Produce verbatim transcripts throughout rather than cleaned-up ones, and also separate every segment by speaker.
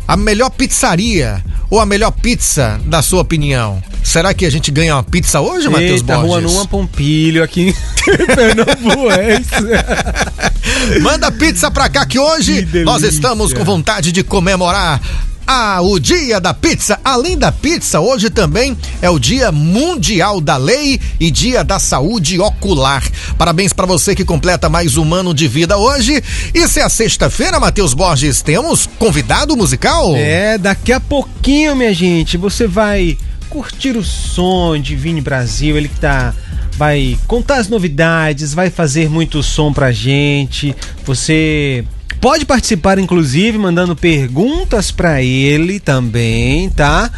Speaker 1: a melhor pizzaria ou a melhor pizza, da sua opinião? Será que a gente ganha uma pizza hoje, Matheus Borges?
Speaker 2: Rua Numa Pompilho, aqui em Pernambuense.
Speaker 1: Manda pizza pra cá que hoje que nós estamos com vontade de comemorar Ah, o dia da pizza. Além da pizza, hoje também é o Dia Mundial da Lei e Dia da Saúde Ocular. Parabéns para você que completa mais um ano de vida hoje. E se é a sexta-feira, Matheus Borges, temos convidado musical?
Speaker 2: É, daqui a pouquinho, minha gente, você vai curtir o som de Vini Brasil, ele que tá... vai contar as novidades, vai fazer muito som pra gente. Você... pode participar, inclusive, mandando perguntas pra ele também, tá?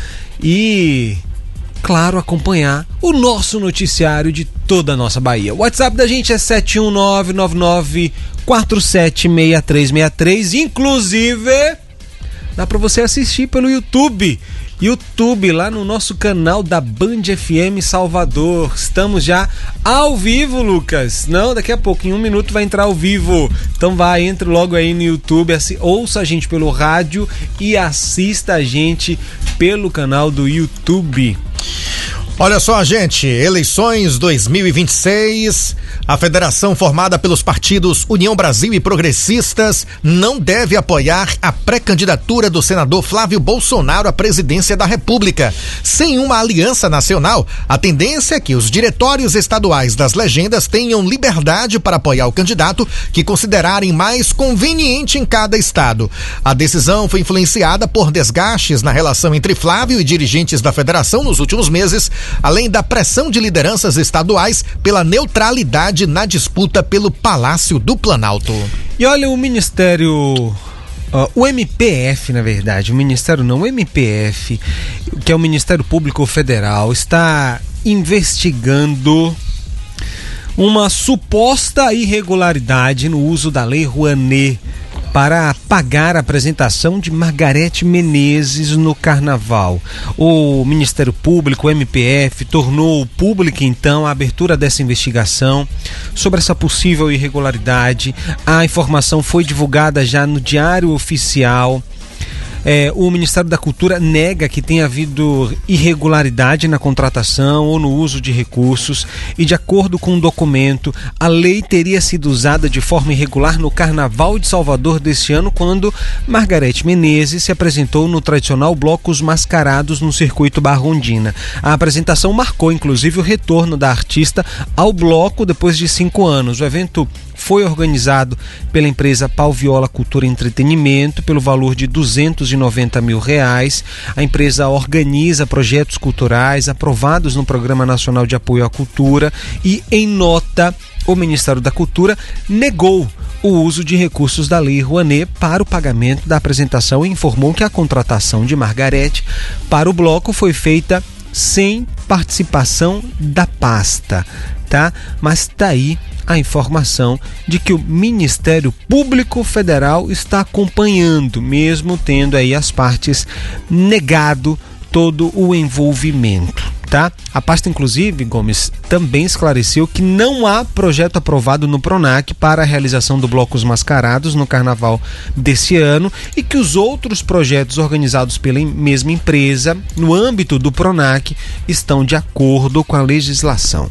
Speaker 2: E, claro, acompanhar o nosso noticiário de toda a nossa Bahia. O WhatsApp da gente é sete um nove nove nove quatro sete seis três seis três. Inclusive, dá pra você assistir pelo YouTube. YouTube, lá no nosso canal da Band F M Salvador. Estamos já ao vivo, Lucas. Não, daqui a pouco, em um minuto vai entrar ao vivo. Então vai, entre logo aí no YouTube, assi- ouça a gente pelo rádio e assista a gente pelo canal do YouTube.
Speaker 1: Olha só, gente, eleições dois mil e vinte e seis, a federação formada pelos partidos União Brasil e Progressistas não deve apoiar a pré-candidatura do senador Flávio Bolsonaro à presidência da República. Sem uma aliança nacional, a tendência é que os diretórios estaduais das legendas tenham liberdade para apoiar o candidato que considerarem mais conveniente em cada estado. A decisão foi influenciada por desgastes na relação entre Flávio e dirigentes da federação nos últimos meses, além da pressão de lideranças estaduais pela neutralidade na disputa pelo Palácio do Planalto.
Speaker 2: E olha, o Ministério... Uh, o M P F, na verdade, o Ministério não, o M P F, que é o Ministério Público Federal, está investigando uma suposta irregularidade no uso da Lei Rouanet para pagar a apresentação de Margareth Menezes no Carnaval. O Ministério Público, o M P F, tornou pública então a abertura dessa investigação sobre essa possível irregularidade. A informação foi divulgada já no Diário Oficial. É, o Ministério da Cultura nega que tenha havido irregularidade na contratação ou no uso de recursos e, de acordo com o um documento, a lei teria sido usada de forma irregular no Carnaval de Salvador deste ano, quando Margareth Menezes se apresentou no tradicional bloco Os Mascarados no circuito Barrondina. A apresentação marcou, inclusive, o retorno da artista ao bloco depois de cinco anos. O evento foi organizado pela empresa Pau Viola Cultura e Entretenimento pelo valor de duzentos e noventa mil reais. A empresa organiza projetos culturais aprovados no Programa Nacional de Apoio à Cultura e, em nota, o Ministério da Cultura negou o uso de recursos da Lei Rouanet para o pagamento da apresentação e informou que a contratação de Margareth para o bloco foi feita sem participação da pasta, tá? Mas tá aí a informação de que o Ministério Público Federal está acompanhando, mesmo tendo aí as partes negado todo o envolvimento, tá? A pasta, inclusive, Gomes, também esclareceu que não há projeto aprovado no PRONAC para a realização do Bloco Os Mascarados no Carnaval desse ano e que os outros projetos organizados pela mesma empresa no âmbito do PRONAC estão de acordo com a legislação.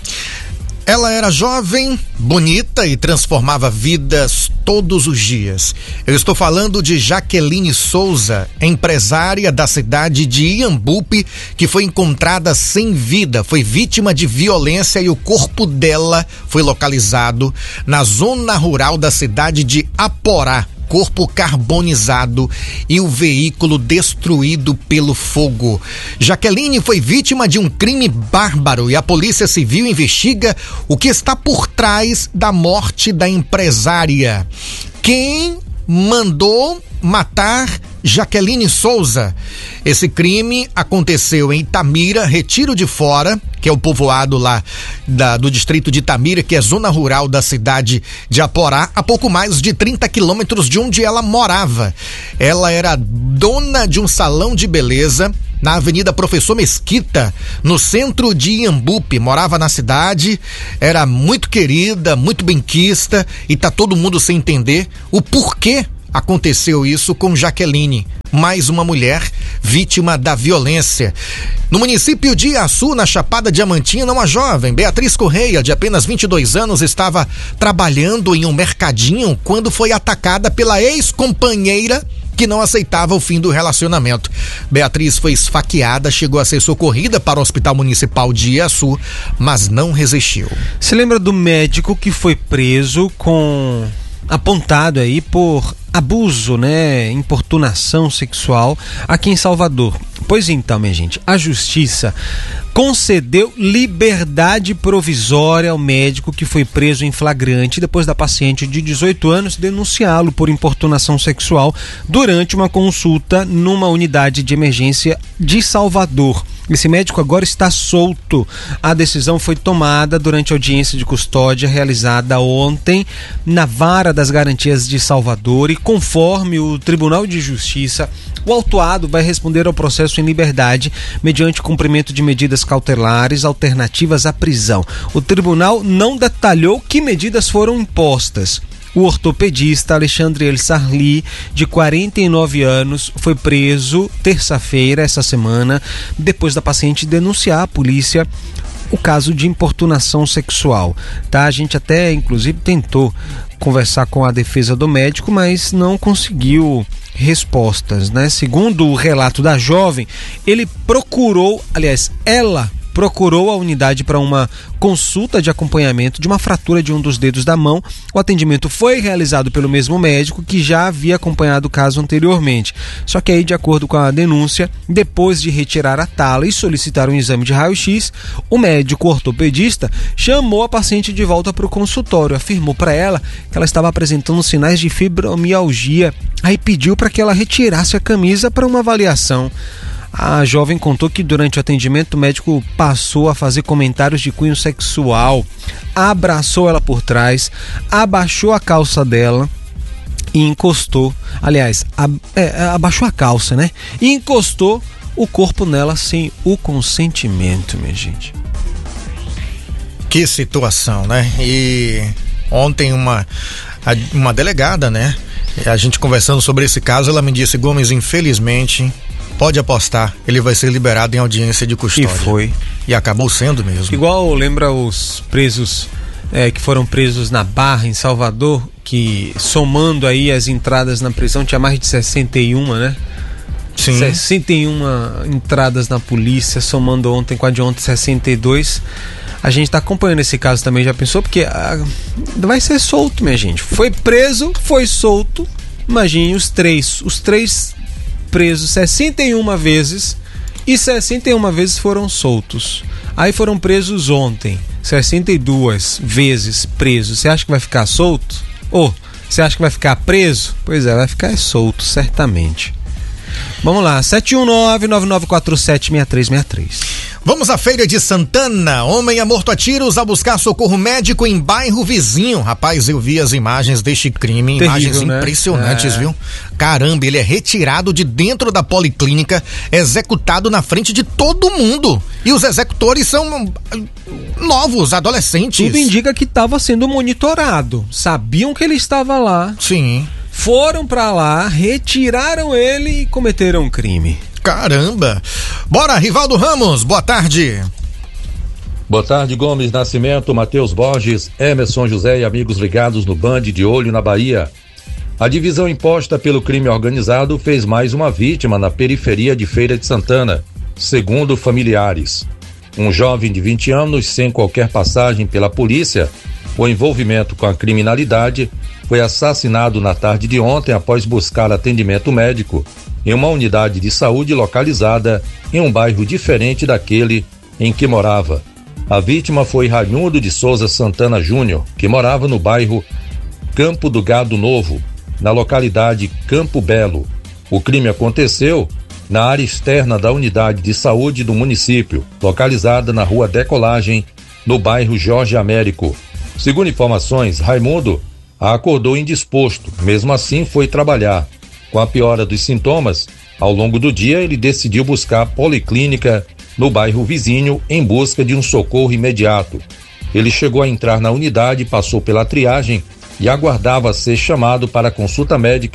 Speaker 1: Ela era jovem, bonita e transformava vidas todos os dias. Eu estou falando de Jaqueline Souza, empresária da cidade de Iambupe, que foi encontrada sem vida, foi vítima de violência e o corpo dela foi localizado na zona rural da cidade de Aporá. Corpo carbonizado e o veículo destruído pelo fogo. Jaqueline foi vítima de um crime bárbaro e a Polícia Civil investiga o que está por trás da morte da empresária. Quem mandou matar Jaqueline Souza? Esse crime aconteceu em Itamira, Retiro de Fora, que é o povoado lá da, do distrito de Itamira, que é zona rural da cidade de Aporá, a pouco mais de trinta quilômetros de onde ela morava. Ela era dona de um salão de beleza na Avenida Professor Mesquita, no centro de Iambupe. Morava na cidade, era muito querida, muito benquista, e tá todo mundo sem entender o porquê aconteceu isso com Jaqueline. mais uma mulher vítima da violência. No município de Iaçu, na Chapada Diamantina, uma jovem, Beatriz Correia, de apenas vinte e dois anos, estava trabalhando em um mercadinho quando foi atacada pela ex-companheira que não aceitava o fim do relacionamento. Beatriz foi esfaqueada, chegou a ser socorrida para o Hospital Municipal de Iaçu, mas não resistiu.
Speaker 2: Você lembra do médico que foi preso com... apontado aí por abuso, né, importunação sexual aqui em Salvador? Pois então, minha gente, a justiça concedeu liberdade provisória ao médico que foi preso em flagrante depois da paciente de dezoito anos denunciá-lo por importunação sexual durante uma consulta numa unidade de emergência de Salvador. Esse médico agora está solto. A decisão foi tomada durante a audiência de custódia realizada ontem na Vara das Garantias de Salvador e, conforme o Tribunal de Justiça, o autuado vai responder ao processo em liberdade mediante cumprimento de medidas cautelares alternativas à prisão. O tribunal não detalhou que medidas foram impostas. O ortopedista Alexandre El Sarli, de quarenta e nove anos, foi preso terça-feira, essa semana, depois da paciente denunciar à polícia o caso de importunação sexual. Tá? A gente até, inclusive, tentou conversar com a defesa do médico, mas não conseguiu respostas, né? Segundo o relato da jovem, ele procurou, aliás, ela procurou a unidade para uma consulta de acompanhamento de uma fratura de um dos dedos da mão. O atendimento foi realizado pelo mesmo médico que já havia acompanhado o caso anteriormente. Só que aí, de acordo com a denúncia, depois de retirar a tala e solicitar um exame de raio-x, o médico ortopedista chamou a paciente de volta para o consultório, afirmou para ela que ela estava apresentando sinais de fibromialgia, aí pediu para que ela retirasse a camisa para uma avaliação. A jovem contou que durante o atendimento o médico passou a fazer comentários de cunho sexual, abraçou ela por trás, abaixou a calça dela e encostou, aliás, ab, é, abaixou a calça, né? E encostou o corpo nela sem o consentimento, minha gente.
Speaker 1: Que situação, né? E ontem uma, uma delegada, né? A gente conversando sobre esse caso, ela me disse: Gomes, infelizmente, pode apostar, ele vai ser liberado em audiência de custódia.
Speaker 2: E foi.
Speaker 1: E acabou sendo mesmo.
Speaker 2: Igual lembra os presos é, que foram presos na Barra, em Salvador, que somando aí as entradas na prisão, tinha mais de sessenta e um, né?
Speaker 1: Sim.
Speaker 2: sessenta e um entradas na polícia, somando ontem com a de ontem sessenta e dois. A gente tá acompanhando esse caso também, já pensou? Porque ah, vai ser solto, minha gente. Foi preso, foi solto. Imagine os três, os três presos sessenta e uma vezes e sessenta e uma vezes foram soltos. Aí foram presos ontem, sessenta e duas vezes presos. Você acha que vai ficar solto? Ou você acha que vai ficar preso? Pois é, vai ficar solto, certamente. Vamos lá, sete um nove, nove nove quatro sete, seis três seis três.
Speaker 1: Vamos à Feira de Santana. Homem é morto a tiros ao buscar socorro médico em bairro vizinho. Rapaz, eu vi as imagens deste crime,
Speaker 2: Terrível,
Speaker 1: imagens
Speaker 2: né?
Speaker 1: impressionantes,
Speaker 2: é.
Speaker 1: viu? Caramba, ele é retirado de dentro da policlínica, executado na frente de todo mundo. E os executores são novos, adolescentes.
Speaker 2: Tudo indica que estava sendo monitorado. Sabiam que ele estava lá.
Speaker 1: Sim.
Speaker 2: Foram pra lá, retiraram ele e cometeram um crime.
Speaker 1: Caramba! Bora, Rivaldo Ramos, boa tarde.
Speaker 3: Boa tarde, Gomes Nascimento, Matheus Borges, Emerson José e amigos ligados no Band de Olho na Bahia. A divisão imposta pelo crime organizado fez mais uma vítima na periferia de Feira de Santana, segundo familiares. Um jovem de vinte anos, sem qualquer passagem pela polícia ou envolvimento com a criminalidade, foi assassinado na tarde de ontem após buscar atendimento médico em uma unidade de saúde localizada em um bairro diferente daquele em que morava. A vítima foi Raimundo de Souza Santana Júnior, que morava no bairro Campo do Gado Novo, na localidade Campo Belo. O crime aconteceu na área externa da unidade de saúde do município, localizada na rua Decolagem, no bairro Jorge Américo. Segundo informações, Raimundo acordou indisposto, mesmo assim foi trabalhar. Com a piora dos sintomas, ao longo do dia ele decidiu buscar a policlínica no bairro vizinho em busca de um socorro imediato. Ele chegou a entrar na unidade, passou pela triagem e aguardava ser chamado para a consulta médica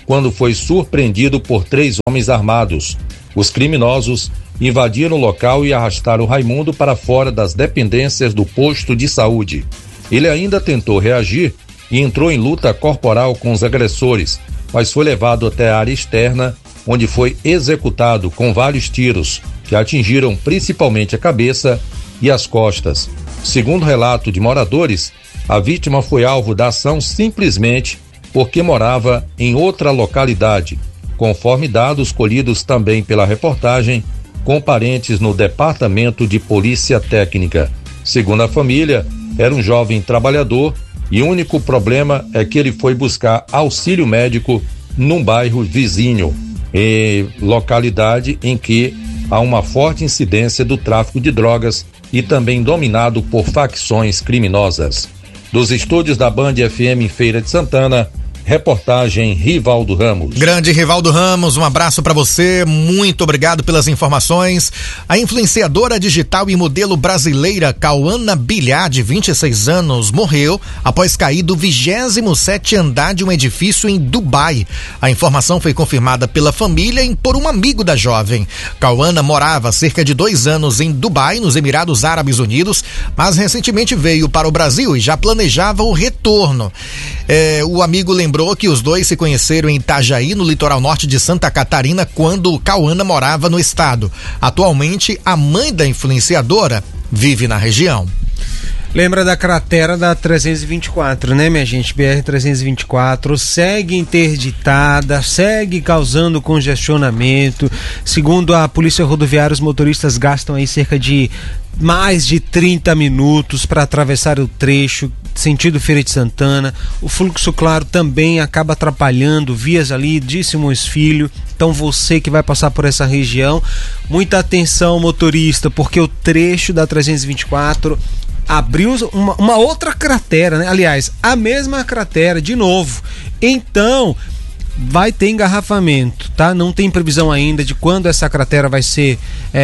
Speaker 3: quando foi surpreendido por três homens armados. Os criminosos invadiram o local e arrastaram Raimundo para fora das dependências do posto de saúde. Ele ainda tentou reagir e entrou em luta corporal com os agressores, mas foi levado até a área externa, onde foi executado com vários tiros, que atingiram principalmente a cabeça e as costas. Segundo relato de moradores, a vítima foi alvo da ação simplesmente porque morava em outra localidade, conforme dados colhidos também pela reportagem, com parentes no Departamento de Polícia Técnica. Segundo a família, era um jovem trabalhador e o único problema é que ele foi buscar auxílio médico num bairro vizinho, em localidade em que há uma forte incidência do tráfico de drogas e também dominado por facções criminosas. Dos estúdios da Band F M em Feira de Santana, reportagem Rivaldo Ramos.
Speaker 1: Grande Rivaldo Ramos, um abraço para você, muito obrigado pelas informações. A influenciadora digital e modelo brasileira Cauana Bilhar, de vinte e seis anos, morreu após cair do vigésimo sétimo andar de um edifício em Dubai. A informação foi confirmada pela família e por um amigo da jovem. Cauana morava há cerca de dois anos em Dubai, nos Emirados Árabes Unidos, mas recentemente veio para o Brasil e já planejava o retorno. É, o amigo lembrou Lembrou que os dois se conheceram em Itajaí, no litoral norte de Santa Catarina, quando Cauana morava no estado. Atualmente, a mãe da influenciadora vive na região.
Speaker 2: Lembra da cratera da trezentos e vinte e quatro, né, minha gente? B R trezentos e vinte e quatro segue interditada, segue causando congestionamento. Segundo a Polícia Rodoviária, os motoristas gastam aí cerca de mais de trinta minutos para atravessar o trecho sentido Feira de Santana. O fluxo, claro, também acaba atrapalhando vias ali de Simões Filho. Então você que vai passar por essa região, muita atenção, motorista, porque o trecho da trezentos e vinte e quatro abriu uma, uma outra cratera, né? Aliás, a mesma cratera de novo. Então vai ter engarrafamento, tá? Não tem previsão ainda de quando essa cratera vai ser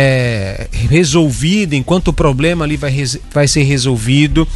Speaker 2: é, resolvida, enquanto o problema ali vai, res, vai ser resolvido.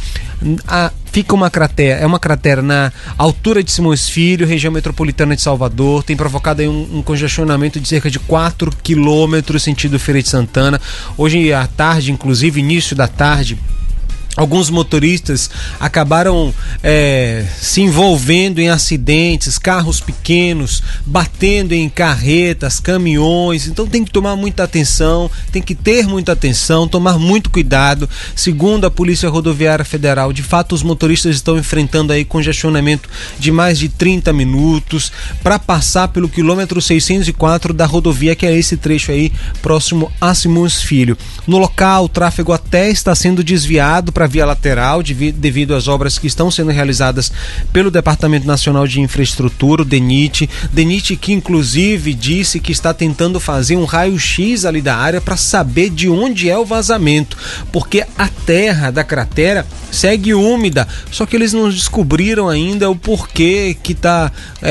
Speaker 2: A, fica uma cratera, é uma cratera na altura de Simões Filho, região metropolitana de Salvador, tem provocado aí um, um congestionamento de cerca de quatro quilômetros sentido Feira de Santana. Hoje à tarde, inclusive, início da tarde, alguns motoristas acabaram é, se envolvendo em acidentes, carros pequenos, batendo em carretas, caminhões. Então tem que tomar muita atenção, tem que ter muita atenção, tomar muito cuidado. Segundo a Polícia Rodoviária Federal, de fato os motoristas estão enfrentando aí congestionamento de mais de trinta minutos para passar pelo quilômetro seiscentos e quatro da rodovia, que é esse trecho aí próximo a Simões Filho. No local, o tráfego até está sendo desviado para via lateral devido às obras que estão sendo realizadas pelo Departamento Nacional de Infraestrutura, o DENIT. DENIT que inclusive disse que está tentando fazer um raio-x ali da área para saber de onde é o vazamento, porque a terra da cratera segue úmida, só que eles não descobriram ainda o porquê que está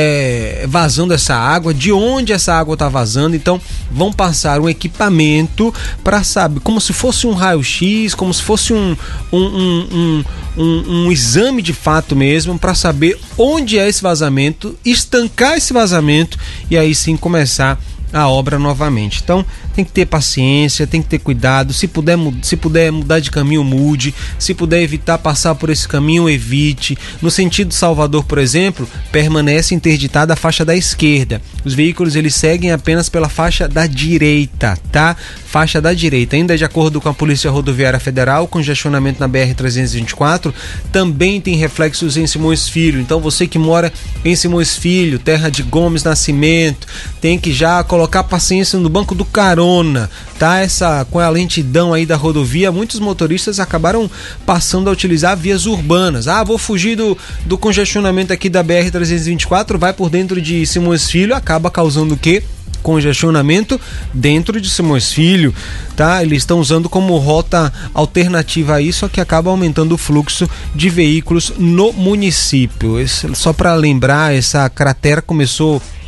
Speaker 2: é, vazando essa água, de onde essa água está vazando. Então vão passar um equipamento para saber, como se fosse um raio-x, como se fosse um, um, um, um, um, um exame de fato mesmo, para saber onde é esse vazamento, estancar esse vazamento e aí sim começar a obra novamente. Então tem que ter paciência, tem que ter cuidado. Se puder, se puder mudar de caminho, mude. Se puder evitar passar por esse caminho, evite. No sentido Salvador, por exemplo, permanece interditada a faixa da esquerda. Os veículos eles seguem apenas pela faixa da direita, tá? Faixa da direita. Ainda de acordo com a Polícia Rodoviária Federal, o congestionamento na B R trezentos e vinte e quatro também tem reflexos em Simões Filho. Então você que mora em Simões Filho, terra de Gomes Nascimento, tem que já colocar paciência no banco do carona, tá? Essa, com a lentidão aí da rodovia, muitos motoristas acabaram passando a utilizar vias urbanas. Ah, vou fugir do, do congestionamento aqui da B R trezentos e vinte e quatro, vai por dentro de Simões Filho, acaba causando o quê? Congestionamento dentro de Simões Filho, tá? Eles estão usando como rota alternativa a isso, só que acaba aumentando o fluxo de veículos no município. Esse, só para lembrar, essa cratera começou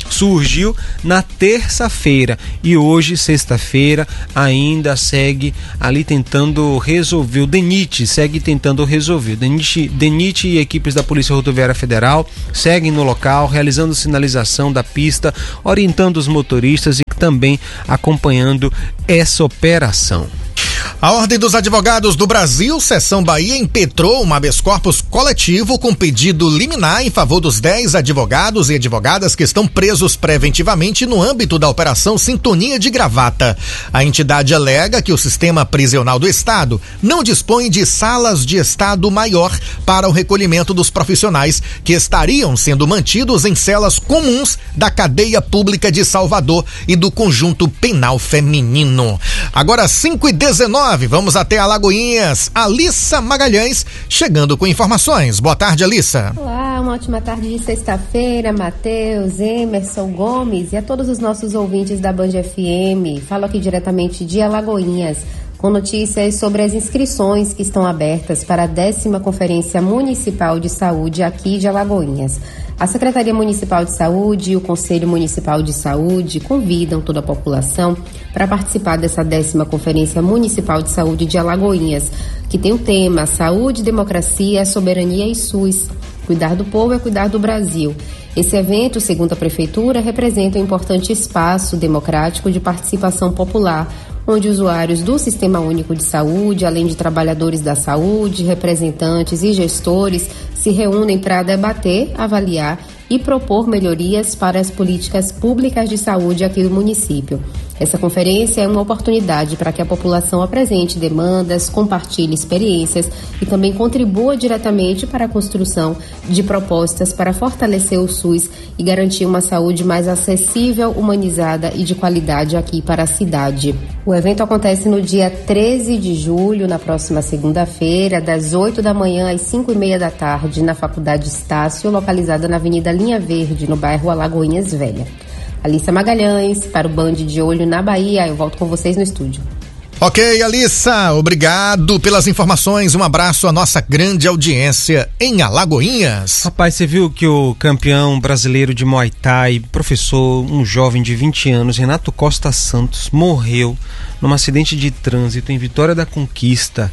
Speaker 2: surgiu na terça-feira e hoje, sexta-feira, ainda segue ali tentando resolver. O DENIT segue tentando resolver. O DENIT, DENIT e equipes da Polícia Rodoviária Federal seguem no local, realizando sinalização da pista, orientando os motoristas e também acompanhando essa operação.
Speaker 1: A Ordem dos Advogados do Brasil, Seção Bahia, impetrou um habeas corpus coletivo com pedido liminar em favor dos dez advogados e advogadas que estão presos preventivamente no âmbito da Operação Sintonia de Gravata. A entidade alega que o sistema prisional do Estado não dispõe de salas de estado maior para o recolhimento dos profissionais que estariam sendo mantidos em celas comuns da cadeia pública de Salvador e do conjunto penal feminino. Agora cinco e dezenove. Vamos até Alagoinhas. Alissa Magalhães chegando com informações. Boa tarde, Alissa.
Speaker 4: Olá, uma ótima tarde de sexta-feira, Matheus, Emerson, Gomes e a todos os nossos ouvintes da Band F M. Falo aqui diretamente de Alagoinhas com notícias sobre as inscrições que estão abertas para a décima Conferência Municipal de Saúde aqui de Alagoinhas. A Secretaria Municipal de Saúde e o Conselho Municipal de Saúde convidam toda a população para participar dessa décima Conferência Municipal de Saúde de Alagoinhas, que tem o tema Saúde, Democracia, Soberania e SUS. Cuidar do povo é cuidar do Brasil. Esse evento, segundo a Prefeitura, representa um importante espaço democrático de participação popular, onde usuários do Sistema Único de Saúde, além de trabalhadores da saúde, representantes e gestores, se reúnem para debater, avaliar e propor melhorias para as políticas públicas de saúde aqui do município. Essa conferência é uma oportunidade para que a população apresente demandas, compartilhe experiências e também contribua diretamente para a construção de propostas para fortalecer o SUS e garantir uma saúde mais acessível, humanizada e de qualidade aqui para a cidade. O evento acontece no dia treze de julho, na próxima segunda-feira, das oito da manhã às cinco e meia da tarde, na Faculdade Estácio, localizada na Avenida Linha Verde, no bairro Alagoinhas Velha. Alissa Magalhães, para o Band de Olho na Bahia. Eu volto com vocês no estúdio.
Speaker 1: Ok, Alissa, obrigado pelas informações. Um abraço à nossa grande audiência em Alagoinhas.
Speaker 2: Rapaz, você viu que o campeão brasileiro de Muay Thai, professor, um jovem de vinte anos, Renato Costa Santos, morreu num acidente de trânsito em Vitória da Conquista.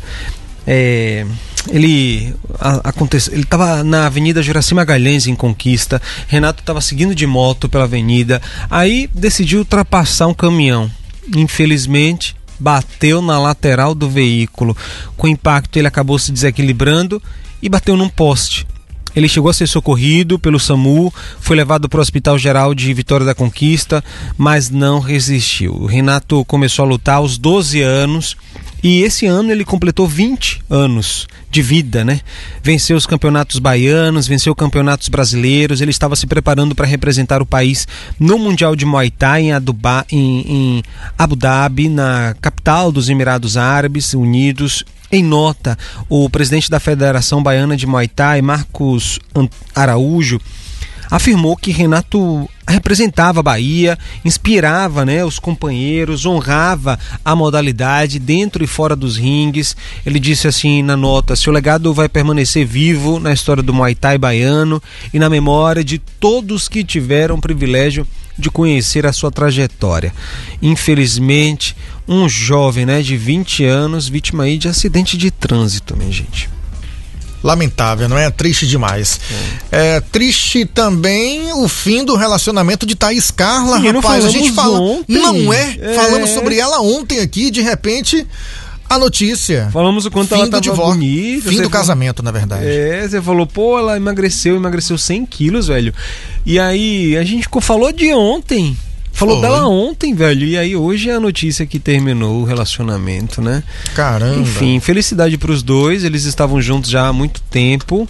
Speaker 2: É, ele aconteceu, ele estava na Avenida Juraci Magalhães em Conquista. Renato estava seguindo de moto pela avenida, aí decidiu ultrapassar um caminhão. Infelizmente, bateu na lateral do veículo. Com o impacto, ele acabou se desequilibrando e bateu num poste. Ele chegou a ser socorrido pelo SAMU, foi levado para o Hospital Geral de Vitória da Conquista, mas não resistiu. O Renato começou a lutar aos doze anos e esse ano ele completou vinte anos de vida, né? Venceu os campeonatos baianos, venceu campeonatos brasileiros, ele estava se preparando para representar o país no Mundial de Muay Thai em, Aduba, em, em Abu Dhabi, na capital dos Emirados Árabes Unidos. Em nota, o presidente da Federação Baiana de Muay Thai, Marcos Araújo, afirmou que Renato representava a Bahia, inspirava, né, os companheiros, honrava a modalidade dentro e fora dos ringues. Ele disse assim na nota: seu legado vai permanecer vivo na história do Muay Thai baiano e na memória de todos que tiveram o privilégio de conhecer a sua trajetória. Infelizmente, um jovem, né, de vinte anos, vítima aí de acidente de trânsito, minha gente.
Speaker 1: Lamentável, não é? Triste demais. É, é triste também o fim do relacionamento de Thaís Carla,
Speaker 2: e
Speaker 1: rapaz. A gente fala,
Speaker 2: ontem.
Speaker 1: não é?
Speaker 2: é?
Speaker 1: Falamos sobre ela ontem aqui, de repente, a notícia.
Speaker 2: Falamos o quanto
Speaker 1: fim
Speaker 2: ela
Speaker 1: do
Speaker 2: tava
Speaker 1: divórcio,
Speaker 2: bonita.
Speaker 1: fim do
Speaker 2: falou,
Speaker 1: casamento, na verdade.
Speaker 2: É, você falou, pô, ela emagreceu, emagreceu cem quilos, velho. E aí, a gente falou de ontem. Falou
Speaker 1: Foi.
Speaker 2: dela ontem, velho. E aí hoje é a notícia que terminou o relacionamento, né?
Speaker 1: Caramba.
Speaker 2: Enfim, felicidade pros dois. Eles estavam juntos já há muito tempo.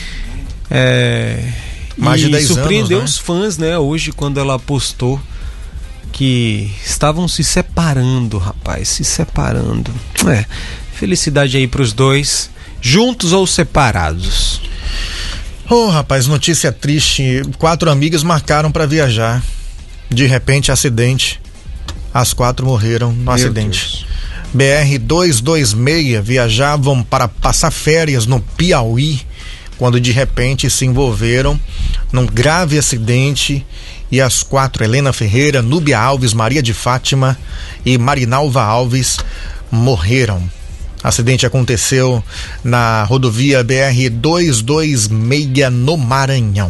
Speaker 2: É...
Speaker 1: Mais de
Speaker 2: e
Speaker 1: dez
Speaker 2: surpreendeu
Speaker 1: anos, né?
Speaker 2: os fãs, né? Hoje, quando ela postou que estavam se separando, rapaz. Se separando. É. Felicidade aí pros dois. Juntos ou separados?
Speaker 1: Ô, oh, rapaz, notícia triste. Quatro amigas marcaram pra viajar. De repente, acidente. As quatro morreram no Meu acidente. Deus. B R duzentos e vinte e seis viajavam para passar férias no Piauí. quando de repente se envolveram num grave acidente e as quatro, Helena Ferreira, Núbia Alves, Maria de Fátima e Marinalva Alves, morreram. O acidente aconteceu na rodovia B R duzentos e vinte e seis no Maranhão.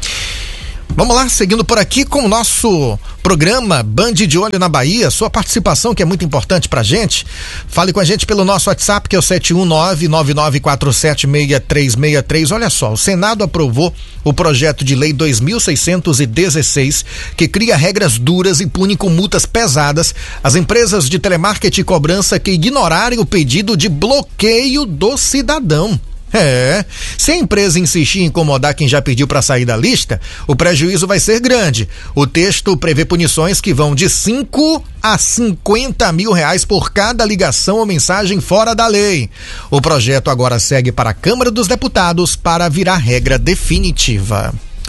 Speaker 1: Vamos lá, seguindo por aqui com o nosso programa Band de Olho na Bahia, sua participação que é muito importante pra gente. Fale com a gente pelo nosso WhatsApp, que é o sete um nove, nove nove quatro sete, seis três seis três. Olha só, o Senado aprovou o projeto de lei dois mil seiscentos e dezesseis, que cria regras duras e pune com multas pesadas as empresas de telemarketing e cobrança que ignorarem o pedido de bloqueio do cidadão. É, se a empresa insistir em incomodar quem já pediu para sair da lista, o prejuízo vai ser grande. O texto prevê punições que vão de cinco a cinquenta mil reais por cada ligação ou mensagem fora da lei. O projeto agora segue para a Câmara dos Deputados para virar regra definitiva.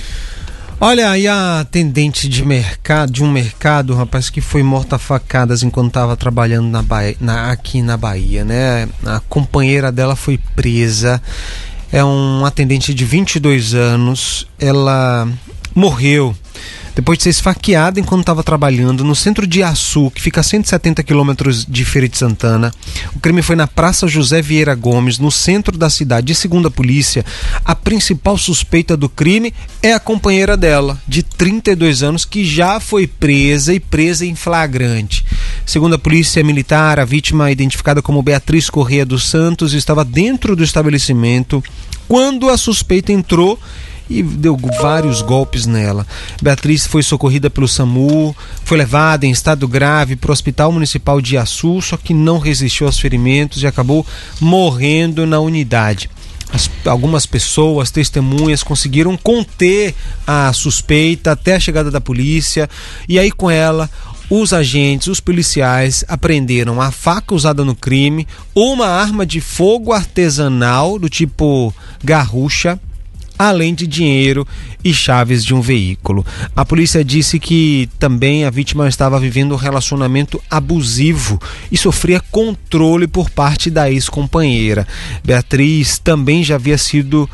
Speaker 2: Olha, aí a atendente de mercado, de um mercado, rapaz, que foi morta a facadas enquanto estava trabalhando na Bahia, na, aqui na Bahia, né? A companheira dela foi presa, é um atendente de vinte e dois anos, ela morreu depois de ser esfaqueada enquanto estava trabalhando no centro de Açu, que fica a cento e setenta quilômetros de Feira de Santana. O crime foi na Praça José Vieira Gomes, no centro da cidade. E segundo a polícia, a principal suspeita do crime é a companheira dela, de trinta e dois anos, que já foi presa e presa em flagrante. Segundo a polícia militar, a vítima, identificada como Beatriz Corrêa dos Santos, estava dentro do estabelecimento quando a suspeita entrou e deu vários golpes nela. Beatriz foi socorrida pelo SAMU, foi levada em estado grave para o Hospital Municipal de Açu, só que não resistiu aos ferimentos e acabou morrendo na unidade. As, algumas pessoas, testemunhas, conseguiram conter a suspeita até a chegada da polícia, e aí com ela os agentes, os policiais apreenderam a faca usada no crime, uma arma de fogo artesanal do tipo garrucha, além de dinheiro e chaves de um veículo. A polícia disse que também a vítima estava vivendo um relacionamento abusivo e sofria controle por parte da ex-companheira. Beatriz também já havia sido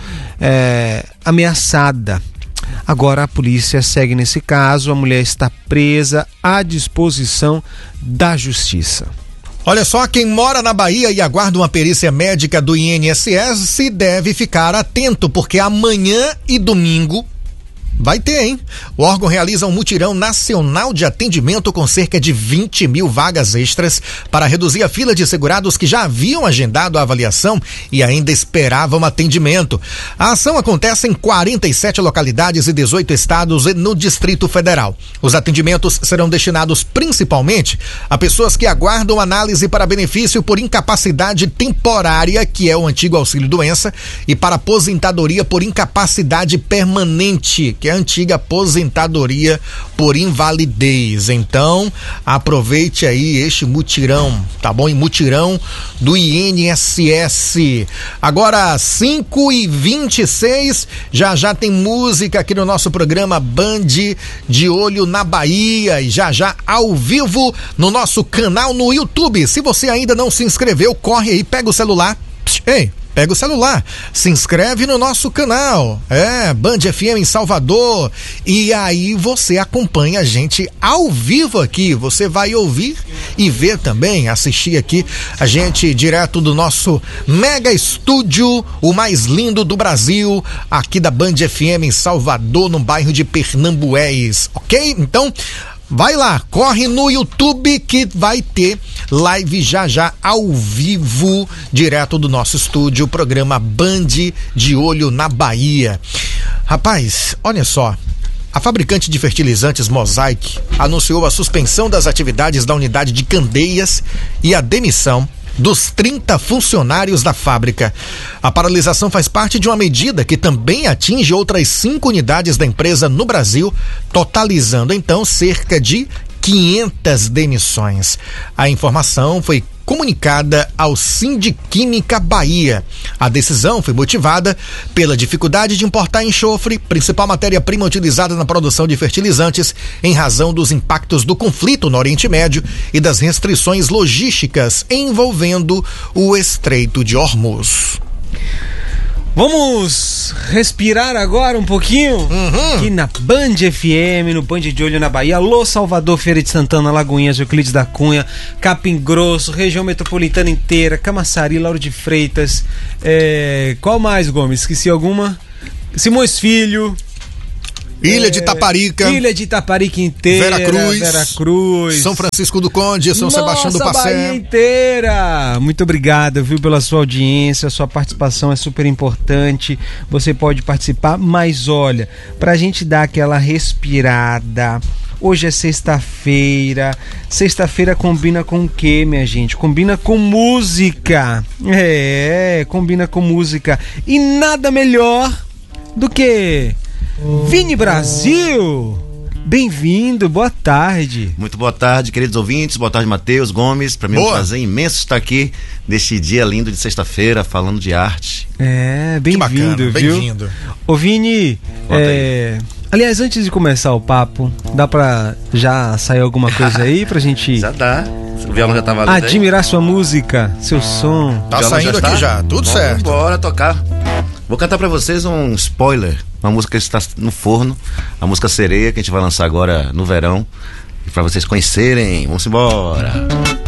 Speaker 2: é, ameaçada. Agora a polícia segue nesse caso, a mulher está presa à disposição da justiça.
Speaker 1: Olha só, quem mora na Bahia e aguarda uma perícia médica do I N S S deve ficar atento, porque amanhã e domingo vai ter, hein? O órgão realiza um mutirão nacional de atendimento com cerca de vinte mil vagas extras para reduzir a fila de segurados que já haviam agendado a avaliação e ainda esperavam atendimento. A ação acontece em quarenta e sete localidades e dezoito estados e no Distrito Federal. Os atendimentos serão destinados principalmente a pessoas que aguardam análise para benefício por incapacidade temporária, que é o antigo auxílio-doença, e para aposentadoria por incapacidade permanente, que é a antiga aposentadoria por invalidez. Então, aproveite aí este mutirão, tá bom? E mutirão do I N S S. Agora, cinco e vinte e seis, já já tem música aqui no nosso programa Band de Olho na Bahia, e já já ao vivo no nosso canal no YouTube. Se você ainda não se inscreveu, corre aí, pega o celular. Ei, pega o celular, se inscreve no nosso canal, é, Band F M em Salvador, e aí você acompanha a gente ao vivo aqui, você vai ouvir e ver também, assistir aqui a gente direto do nosso mega estúdio, o mais lindo do Brasil, aqui da Band F M em Salvador, no bairro de Pernambués, ok? Então, vai lá, corre no YouTube que vai ter live já já ao vivo, direto do nosso estúdio, programa Band de Olho na Bahia. Rapaz, olha só, a fabricante de fertilizantes Mosaic anunciou a suspensão das atividades da unidade de Candeias e a demissão dos trinta funcionários da fábrica. A paralisação faz parte de uma medida que também atinge outras cinco unidades da empresa no Brasil, totalizando então cerca de quinhentas demissões. A informação foi comunicada ao Sindiquímica Bahia. A decisão foi motivada pela dificuldade de importar enxofre, principal matéria-prima utilizada na produção de fertilizantes, em razão dos impactos do conflito no Oriente Médio e das restrições logísticas envolvendo o Estreito de Hormuz.
Speaker 2: Vamos respirar agora um pouquinho?
Speaker 1: Uhum.
Speaker 2: Aqui na Band F M, no Band de Olho na Bahia. Alô, Salvador, Feira de Santana, Lagoinhas, Euclides da Cunha, Capim Grosso, região metropolitana inteira, Camaçari, Lauro de Freitas. É... Qual mais, Gomes? Esqueci alguma? Simões Filho.
Speaker 1: Ilha
Speaker 2: é...
Speaker 1: de Itaparica.
Speaker 2: Ilha de Itaparica inteira.
Speaker 1: Veracruz.
Speaker 2: Veracruz.
Speaker 1: São Francisco do Conde, São
Speaker 2: Nossa,
Speaker 1: Sebastião do
Speaker 2: Bahia
Speaker 1: Passé.
Speaker 2: inteira. Muito obrigado, viu, pela sua audiência. Sua participação é super importante. Você pode participar, mas olha, pra gente dar aquela respirada. Hoje é sexta-feira. Sexta-feira combina com o quê, minha gente? Combina com música. É, combina com música. E nada melhor do que Vini Brasil. Bem-vindo, boa tarde.
Speaker 5: Muito boa tarde, queridos ouvintes. Boa tarde, Matheus Gomes. Para mim é um prazer imenso estar aqui neste dia lindo de sexta-feira, falando de arte.
Speaker 2: É, bem-vindo, viu?
Speaker 1: Bem-vindo.
Speaker 2: Ô Vini, é... aliás, antes de começar o papo, dá pra já sair alguma coisa aí pra gente...
Speaker 5: Já dá. O violão já tá valendo aí.
Speaker 2: Admirar sua música, seu som.
Speaker 1: Tá saindo aqui já, tudo
Speaker 5: Bom,
Speaker 1: certo.
Speaker 5: Bora tocar. Vou cantar pra vocês um spoiler, uma música que está no forno, a música Sereia, que a gente vai lançar agora no verão, pra vocês conhecerem. Vamos embora.